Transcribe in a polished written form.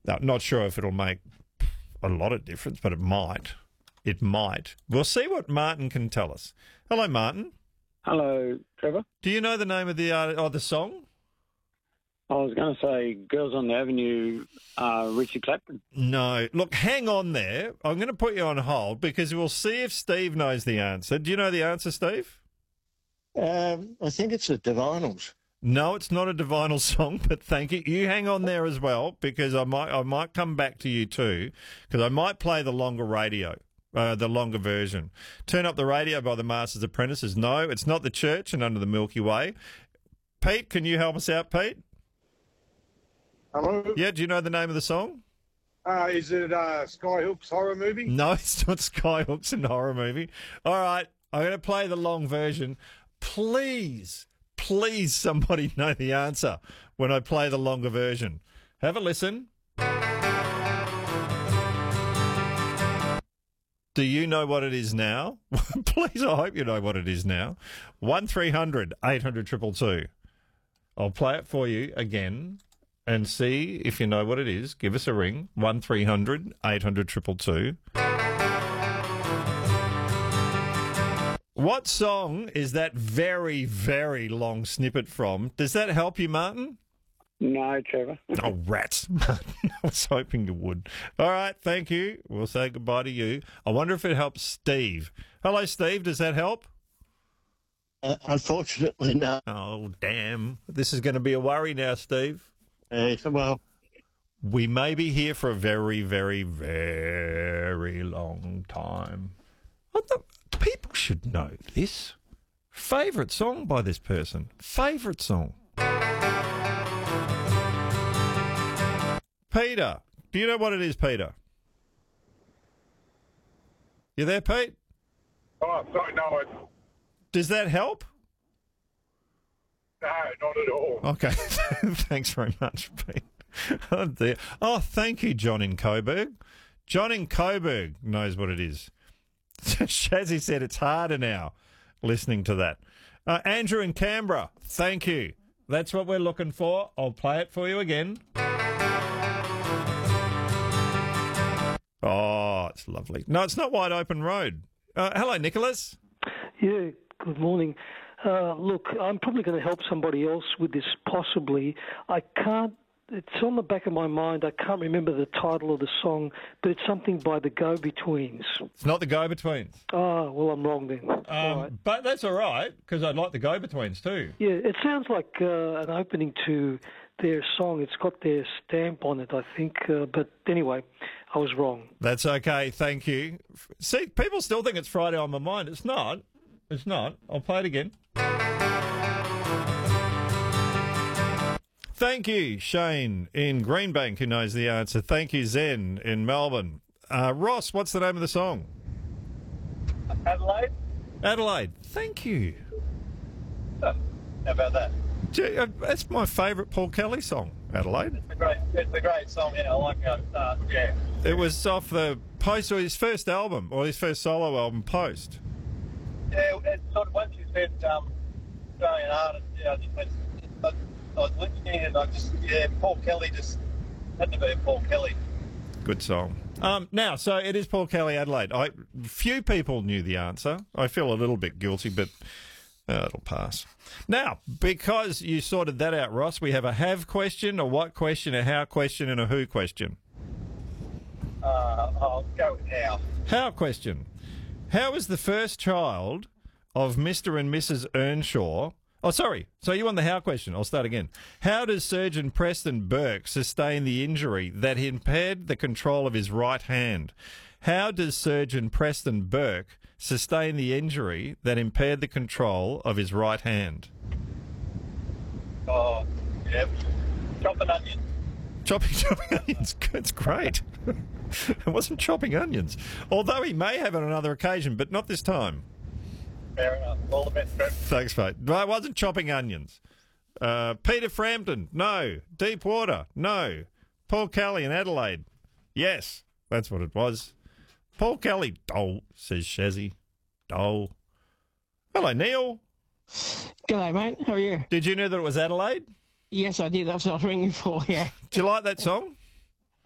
Now, not sure if it'll make a lot of difference, but it might. It might. We'll see what Martin can tell us. Hello, Martin. Hello, Trevor. Do you know the name of the song? I was going to say Girls on the Avenue, Richie Clapton. No. Look, hang on there. I'm going to put you on hold because we'll see if Steve knows the answer. Do you know the answer, Steve? I think it's the Divinals. No, it's not a Divinal song, but thank you. You hang on there as well because I might come back to you too because I might play the longer the longer version. Turn Up the Radio by the Masters Apprentices. No, it's not The Church and Under the Milky Way. Pete, can you help us out, Pete? Hello? Yeah, do you know the name of the song? Is it Skyhook's horror movie? No, it's not Skyhooks and horror movie. All right, I'm going to play the long version. Please somebody know the answer when I play the longer version. Have a listen. Do you know what it is now? Please, I hope you know what it is now. 1300 800 222. I'll play it for you again and see if you know what it is. Give us a ring. 1300 800 222. What song is that very, very long snippet from? Does that help you, Martin? No, Trevor. Oh, rats, Martin. I was hoping you would. All right, thank you. We'll say goodbye to you. I wonder if it helps Steve. Hello, Steve. Does that help? Unfortunately, no. Oh, damn. This is going to be a worry now, Steve. Well, we may be here for a very, very, very long time. People should know this. Favourite song by this person. Favourite song. Peter. Do you know what it is, Peter? You there, Pete? Oh, sorry, no, Does that help? no, not at all. Okay. Thanks very much, Pete. Oh, dear. Oh, thank you, John in Coburg. John in Coburg knows what it is. Shazzy said it's harder now listening to that. Andrew in Canberra, thank you. That's what we're looking for. I'll play it for you again. Oh, it's lovely. No, it's not Wide Open Road. Hello, Nicholas. Yeah, good morning. Look, I'm probably going to help somebody else with this, possibly. It's on the back of my mind. I can't remember the title of the song, but it's something by the Go-Betweens. It's not the Go-Betweens. Oh, well, I'm wrong then. All right. But that's all right, because I'd like the Go-Betweens too. Yeah, it sounds like an opening to their song. It's got their stamp on it, I think. But anyway, I was wrong. That's okay, thank you. See, people still think it's Friday on my mind. It's not. It's not. I'll play it again. Thank you, Shane in Greenbank, who knows the answer. Thank you, Zen in Melbourne. Ross, what's the name of the song? Adelaide. Adelaide. Thank you. How about that? Gee, that's my favourite Paul Kelly song, Adelaide. It's a great song, yeah. I like how it starts, yeah. It was off the Post, or his first album, or his first solo album, Post. Yeah, it's sort of once you said Australian artist, yeah, I was listening and Paul Kelly just had to be Paul Kelly. Good song. Now, so it is Paul Kelly, Adelaide. Few people knew the answer. I feel a little bit guilty, but it'll pass. Now, because you sorted that out, Ross, we have a have question, a what question, a how question, and a who question. I'll go with how. How question. How was the first child of Mr. and Mrs. Earnshaw? Oh, sorry. So you want the how question. I'll start again. How does Surgeon Preston Burke sustain the injury that impaired the control of his right hand? How does Surgeon Preston Burke sustain the injury that impaired the control of his right hand? Oh, yeah. Chopping onions. Chopping onions. It's great. It wasn't chopping onions. Although he may have on another occasion, but not this time. Fair enough. All the best, Trevor. Thanks, mate. No, it wasn't chopping onions. Peter Frampton, no. Deepwater, no. Paul Kelly in Adelaide, yes. That's what it was. Paul Kelly, dole, says Shazzy. Dole. Hello, Neil. G'day, mate. How are you? Did you know that it was Adelaide? Yes, I did. That's what I was ringing for, yeah. Do you like that song?